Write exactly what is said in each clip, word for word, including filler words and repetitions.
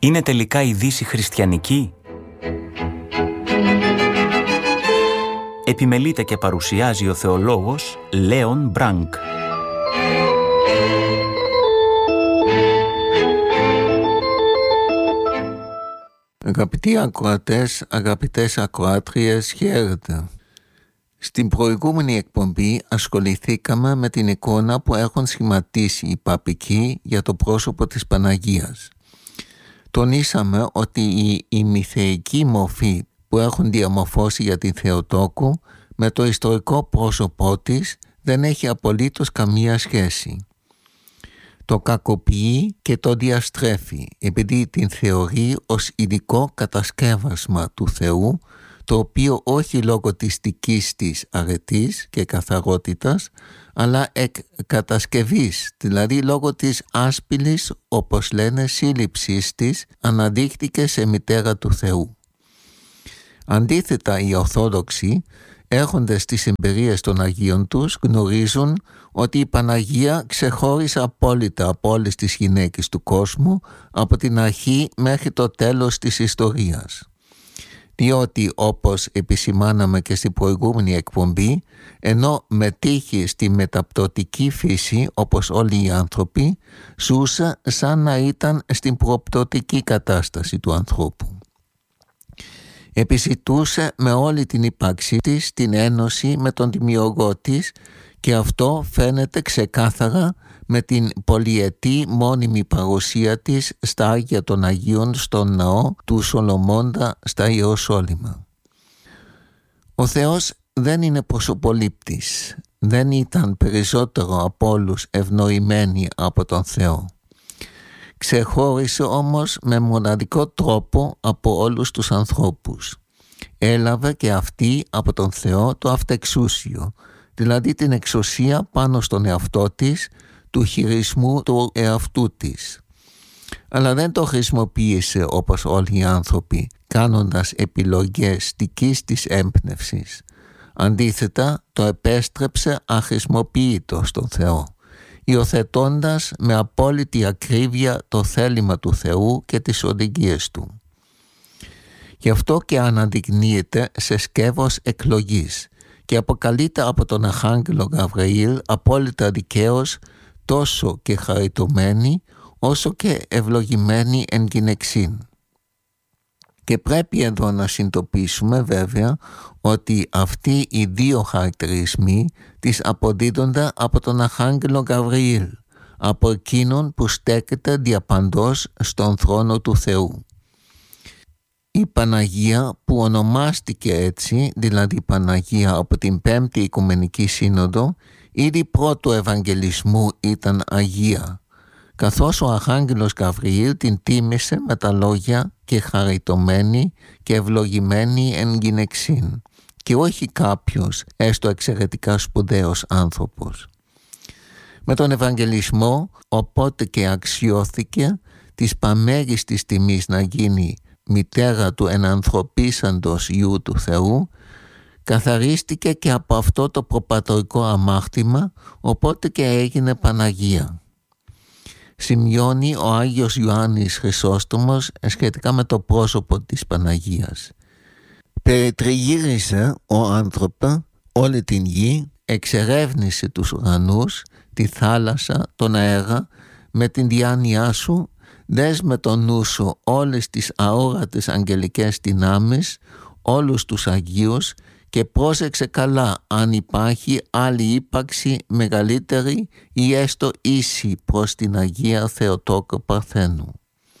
Είναι τελικά η Δύση χριστιανική? Επιμελείται και παρουσιάζει ο θεολόγος Λέον Μπρανκ. Αγαπητοί ακροατές, αγαπητές ακροάτριες, χαίρετε. Στην προηγούμενη εκπομπή ασχοληθήκαμε με την εικόνα που έχουν σχηματίσει οι παπικοί για το πρόσωπο της Παναγίας. Τονίσαμε ότι η ημιθεϊκή μορφή που έχουν διαμορφώσει για την Θεοτόκου με το ιστορικό πρόσωπό της δεν έχει απολύτως καμία σχέση. Το κακοποιεί και το διαστρέφει επειδή την θεωρεί ως ειδικό κατασκεύασμα του Θεού, το οποίο όχι λόγω της δικής της αρετής και καθαρότητας, αλλά εκ κατασκευής, δηλαδή λόγω της άσπηλης, όπως λένε, σύλληψής της, αναδείχθηκε σε μητέρα του Θεού. Αντίθετα, οι Ορθόδοξοι, έχοντας τις εμπειρίες των Αγίων τους, γνωρίζουν ότι η Παναγία ξεχώρισε απόλυτα από όλες τις γυναίκες του κόσμου από την αρχή μέχρι το τέλος της ιστορίας. Διότι, όπως επισημάναμε και στην προηγούμενη εκπομπή, ενώ μετήχε στη μεταπτωτική φύση όπως όλοι οι άνθρωποι, ζούσε σαν να ήταν στην προπτωτική κατάσταση του ανθρώπου. Επιζητούσε με όλη την ύπαρξή της την ένωση με τον δημιουργό της και αυτό φαίνεται ξεκάθαρα με την πολυετή μόνιμη παρουσία της στα Άγια των Αγίων στον ναό του Σολομώντα στα Ιεροσόλυμα. Ο Θεός δεν είναι προσωπολήπτης, δεν ήταν περισσότερο από όλους ευνοημένοι από τον Θεό. Ξεχώρισε όμως με μοναδικό τρόπο από όλους τους ανθρώπους. Έλαβε και αυτή από τον Θεό το αυτεξούσιο, δηλαδή την εξουσία πάνω στον εαυτό της, του χειρισμού του εαυτού της. Αλλά δεν το χρησιμοποίησε όπως όλοι οι άνθρωποι, κάνοντας επιλογές δικής της έμπνευσης. Αντίθετα, το επέστρεψε αχρησιμοποιητό στον Θεό, υιοθετώντας με απόλυτη ακρίβεια το θέλημα του Θεού και τις οδηγίες του. Γι' αυτό και αναδεικνύεται σε σκεύος εκλογής και αποκαλείται από τον Αρχάγγελο Γαβριήλ απόλυτα δικαίως τόσο και χαριτωμένη όσο και ευλογημένη εν γυναιξήν. Και πρέπει εδώ να συνειδητοποιήσουμε βέβαια ότι αυτοί οι δύο χαρακτηρισμοί τις αποδίδονται από τον Αρχάγγελο Γαβριήλ, από εκείνον που στέκεται διαπαντός στον θρόνο του Θεού. Η Παναγία που ονομάστηκε έτσι, δηλαδή Παναγία από την Πέμπτη Οικουμενική Σύνοδο, ήδη πρώτου Ευαγγελισμού ήταν Αγία, καθώς ο Αρχάγγελος Γαβριήλ την τίμησε με τα λόγια και χαριτωμένη και ευλογημένη εν γυναιξήν και όχι κάποιος έστω εξαιρετικά σπουδαίος άνθρωπος. Με τον Ευαγγελισμό οπότε και αξιώθηκε της παμέγιστης τιμής να γίνει μητέρα του ενανθρωπίσαντος Υιού του Θεού, καθαρίστηκε και από αυτό το προπατορικό αμάρτημα, οπότε και έγινε Παναγία. Σημειώνει ο Άγιος Ιωάννης Χρυσόστομος σχετικά με το πρόσωπο της Παναγίας. Περιτριγύρισε ο άνθρωπο όλη την γη, εξερεύνησε τους ουρανούς, τη θάλασσα, τον αέρα, με την διάνοιά σου, δες με το νου σου όλες τις αόρατες αγγελικές δυνάμεις, όλους τους Αγίους και πρόσεξε καλά αν υπάρχει άλλη ύπαρξη μεγαλύτερη ή έστω ίση προς την Αγία Θεοτόκο Παρθένου.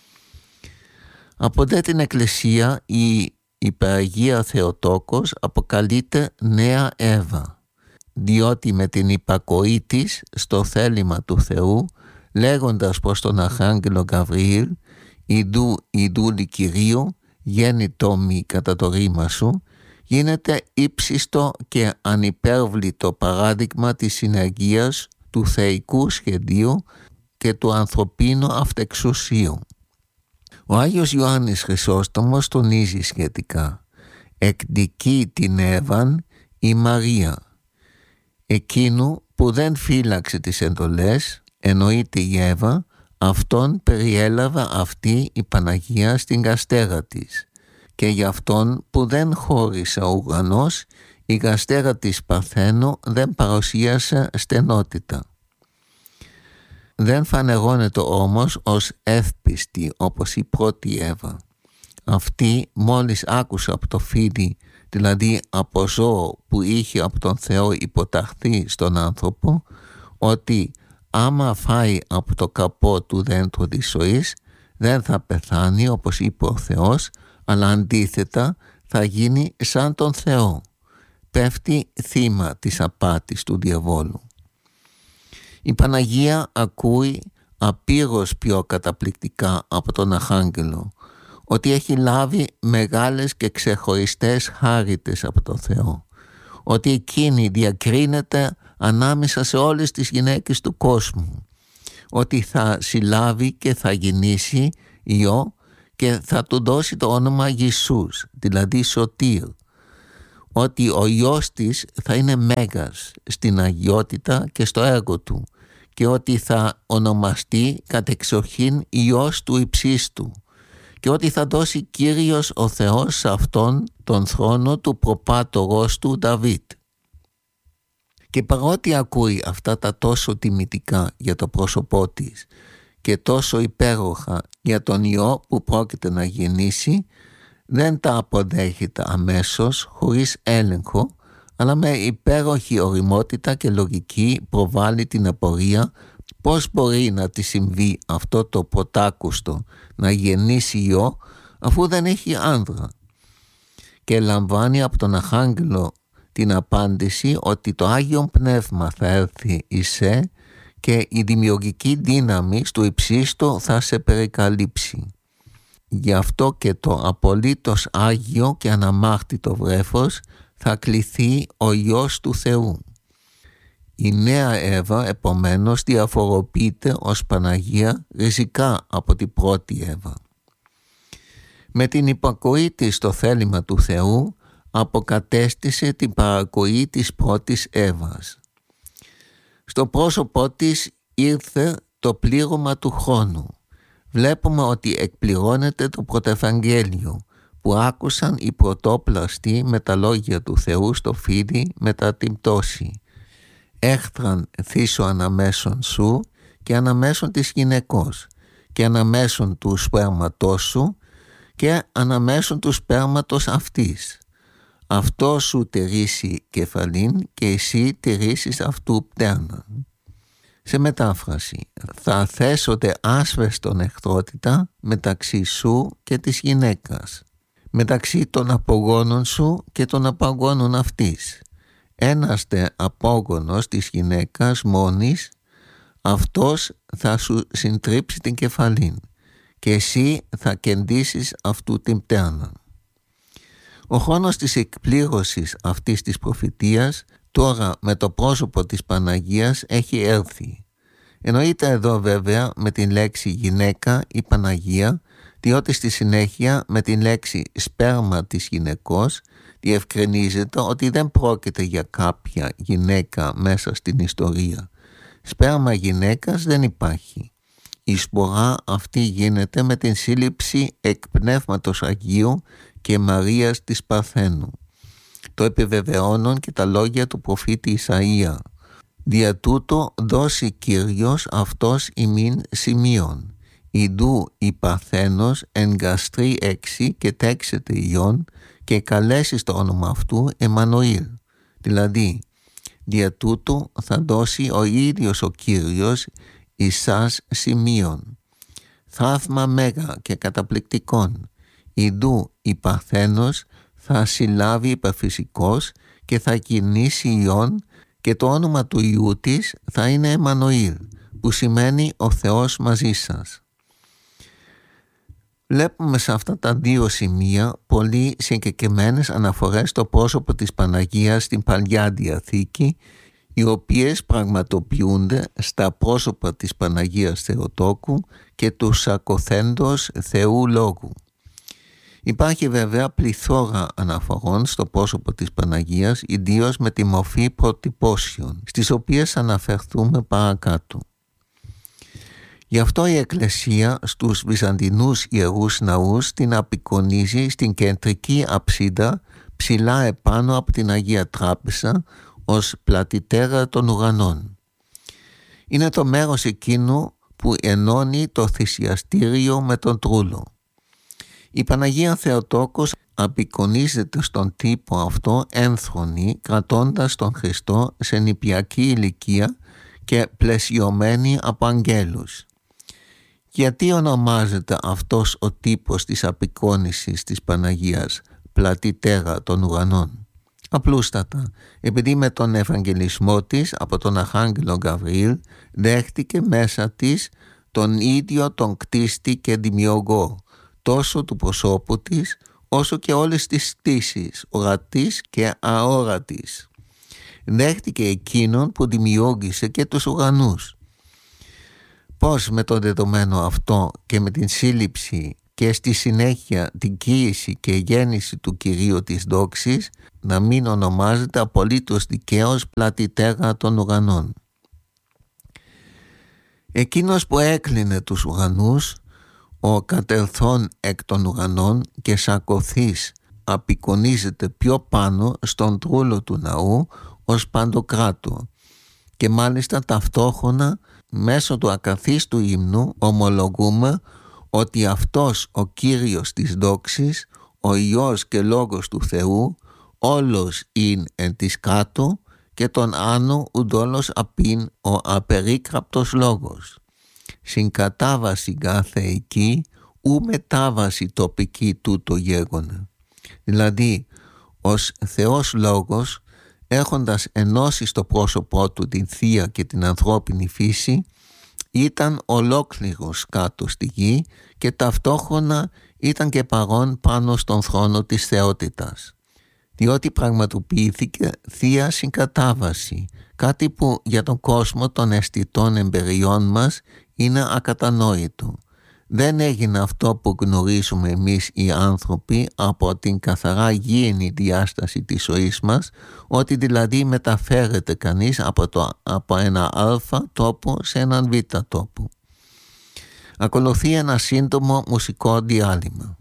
Από δε την Εκκλησία η υπεραγία Θεοτόκος αποκαλείται Νέα Εύα, διότι με την υπακοή της στο θέλημα του Θεού, λέγοντας προς τον Αρχάγγελο Γαβριήλ «Ιδού, Ιδούλη Κυρίου, γέννητό μη κατά το ρήμα σου», γίνεται ύψιστο και ανυπέρβλητο παράδειγμα της συνεργίας του θεϊκού σχεδίου και του ανθρωπίνου αυτεξουσίου. Ο Άγιος Ιωάννης Χρυσόστομος τονίζει σχετικά «Εκδικεί την Εύαν η Μαρία, εκείνου που δεν φύλαξε τις εντολές, εννοείται η Εύα, Αυτόν περιέλαβε αυτή η Παναγία στην γαστέρα της και για αυτόν που δεν χώρισε ο ουρανός, η γαστέρα της Παρθένου δεν παρουσίασε στενότητα. Δεν φανερώνεται όμως ως εύπιστη όπως η πρώτη Εύα. Αυτή μόλις άκουσε από το φίδι, δηλαδή από ζώο που είχε από τον Θεό υποταχθεί στον άνθρωπο, ότι άμα φάει από το καπό του δέντρου της ζωής δεν θα πεθάνει όπως είπε ο Θεός, αλλά αντίθετα θα γίνει σαν τον Θεό. Πέφτει θύμα της απάτης του διαβόλου. Η Παναγία ακούει απείρως πιο καταπληκτικά από τον Αρχάγγελο ότι έχει λάβει μεγάλες και ξεχωριστές χάριτες από τον Θεό, ότι εκείνη διακρίνεται ανάμεσα σε όλες τις γυναίκες του κόσμου, ότι θα συλλάβει και θα γεννήσει Υιό και θα του δώσει το όνομα Ιησούς, δηλαδή Σωτήρ, ότι ο Υιός της θα είναι μέγας στην αγιότητα και στο έργο του και ότι θα ονομαστεί κατεξοχήν Υιός του Υψίστου και ότι θα δώσει Κύριος ο Θεός σε αυτόν τον θρόνο του προπάτορος του Δαβίδ. Και παρότι ακούει αυτά τα τόσο τιμητικά για το πρόσωπό της και τόσο υπέροχα για τον Υιό που πρόκειται να γεννήσει, δεν τα αποδέχεται αμέσως χωρίς έλεγχο, αλλά με υπέροχη ωριμότητα και λογική προβάλλει την απορία πώς μπορεί να τη συμβεί αυτό το πρωτάκουστο να γεννήσει Υιό αφού δεν έχει άνδρα. Και λαμβάνει από τον Αρχάγγελο την απάντηση ότι το Άγιο Πνεύμα θα έρθει εις σε και η δημιουργική δύναμη του Υψίστου θα σε περικαλύψει. Γι' αυτό και το απολύτως Άγιο και αναμάρτητο βρέφος θα κληθεί ο Υιός του Θεού. Η νέα Εύα επομένως διαφοροποιείται ως Παναγία ριζικά από την πρώτη Εύα. Με την υπακοή της στο θέλημα του Θεού αποκατέστησε την παρακοή της πρώτης Εύας. Στο πρόσωπό της ήρθε το πλήρωμα του χρόνου. Βλέπουμε ότι εκπληρώνεται το πρωτοευαγγέλιο που άκουσαν οι πρωτόπλαστοι με τα λόγια του Θεού στο φίδι μετά την πτώση. Έχθραν θύσω αναμέσων σου και αναμέσων της γυναικός και αναμέσων του σπέρματός σου και αναμέσων του σπέρματος αυτής. Αυτό σου τηρήσει κεφαλήν και εσύ τηρήσεις αυτού πτέρναν. Σε μετάφραση, θα θέσονται άσβεστον εχθρότητα μεταξύ σου και της γυναίκας, μεταξύ των απογόνων σου και των απαγόνων αυτής. Έναστε απόγονος της γυναίκας μόνης, αυτός θα σου συντρίψει την κεφαλήν και εσύ θα κεντήσεις αυτού την πτέρνα. Ο χρόνος της εκπλήρωσης αυτής της προφητείας τώρα με το πρόσωπο της Παναγίας έχει έρθει. Εννοείται εδώ βέβαια με την λέξη γυναίκα ή Παναγία, διότι στη συνέχεια με την λέξη σπέρμα της γυναικός διευκρινίζεται ότι δεν πρόκειται για κάποια γυναίκα μέσα στην ιστορία. Σπέρμα γυναίκας δεν υπάρχει. Η σπορά αυτή γίνεται με την σύλληψη εκ Πνεύματος Αγίου και Μαρίας της Παρθένου. Το επιβεβαιώνουν και τα λόγια του προφήτη Ισαΐα. Δια τούτο δώσει Κύριος αυτός ημίν σημείων. Ιδού η Παρθένος εγκαστρεί έξι και τέξεται Υιόν και καλέσει το όνομα αυτού Εμμανουήλ. Δηλαδή, δια τούτο θα δώσει ο ίδιος ο Κύριος εις σας σημείων. Θαύμα μέγα και καταπληκτικών. Ιδού η Παρθένος θα συλλάβει υπερφυσικός και θα κινήσει Υιόν και το όνομα του Υιού της θα είναι Εμμανουήλ, που σημαίνει ο Θεός μαζί σας. Βλέπουμε σε αυτά τα δύο σημεία πολύ συγκεκριμένες αναφορές στο πρόσωπο της Παναγίας στην Παλιά Διαθήκη, οι οποίες πραγματοποιούνται στα πρόσωπα της Παναγίας Θεοτόκου και του σακοθέντος Θεού Λόγου. Υπάρχει βέβαια πληθώρα αναφορών στο πρόσωπο της Παναγίας, ιδίως με τη μορφή προτυπώσεων, στις οποίες αναφερθούμε παρακάτω. Γι' αυτό η Εκκλησία στους Βυζαντινούς ιερούς ναούς την απεικονίζει στην κεντρική αψίδα ψηλά επάνω από την Αγία Τράπεζα ως πλατητέρα των ουρανών. Είναι το μέρος εκείνου που ενώνει το θυσιαστήριο με τον τρούλο. Η Παναγία Θεοτόκος απεικονίζεται στον τύπο αυτό ένθρονη, κρατώντας τον Χριστό σε νηπιακή ηλικία και πλαισιωμένη από αγγέλους. Γιατί ονομάζεται αυτός ο τύπος της απεικόνησης της Παναγίας πλατητέρα των ουρανών? Απλούστατα, επειδή με τον Ευαγγελισμό της από τον Αρχάγγελο Γαβριήλ δέχτηκε μέσα της τον ίδιο τον κτίστη και δημιουργό τόσο του προσώπου της όσο και όλες τις κτίσεις ορατής και αόρατης. Δέχτηκε εκείνον που δημιούργησε και τους ουρανούς. Πώς με το δεδομένο αυτό και με την σύλληψη και στη συνέχεια την κοίηση και γέννηση του Κυρίου της δόξης να μην ονομάζεται απολύτως δικαίως πλατητέρα των ουρανών? Εκείνος που έκλεινε τους ουρανούς, ο κατερθών εκ των ουρανών και σακωθής απεικονίζεται πιο πάνω στον τρούλο του ναού ως Παντοκράτο, και μάλιστα ταυτόχρονα μέσω του ακαθίστου ύμνου ομολογούμε ότι αυτός ο Κύριος της δόξης, ο Υιός και Λόγος του Θεού, όλος ειν εν της κάτω και τον άνω ουδόλος απειν ο απερίκραπτος Λόγος. Συγκατάβαση κάθε εκεί, ου μετάβαση τοπική τούτο γέγονε. Δηλαδή, ως Θεός Λόγος, έχοντας ενώσει στο πρόσωπό του την θεία και την ανθρώπινη φύση, ήταν ολόκληρος κάτω στη γη και ταυτόχρονα ήταν και παρόν πάνω στον θρόνο της θεότητας. Διότι πραγματοποιήθηκε θεία συγκατάβαση, κάτι που για τον κόσμο των αισθητών εμπειριών μας είναι ακατανόητο. Δεν έγινε αυτό που γνωρίζουμε εμείς οι άνθρωποι από την καθαρά γήινη διάσταση της ζωής μας, ότι δηλαδή μεταφέρεται κανείς από, το, από ένα α τόπο σε έναν β τόπο. Ακολουθεί ένα σύντομο μουσικό διάλειμμα.